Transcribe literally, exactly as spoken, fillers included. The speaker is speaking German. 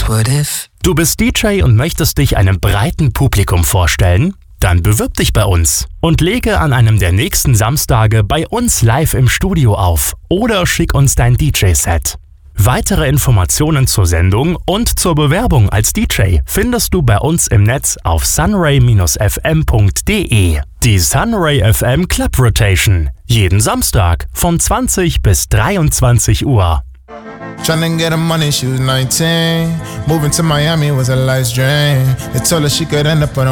what if? Du bist D J und möchtest dich einem breiten Publikum vorstellen? Dann bewirb dich bei uns und lege an einem der nächsten Samstage bei uns live im Studio auf oder schick uns dein D J-Set. Weitere Informationen zur Sendung und zur Bewerbung als D J findest du bei uns im Netz auf sunray Bindestrich f m punkt d e. Die Sunray F M Club Rotation. Jeden Samstag von zwanzig bis dreiundzwanzig Uhr. Tryna get her money, she was nineteen. Moving to Miami was a life's dream. They told her she could end up on a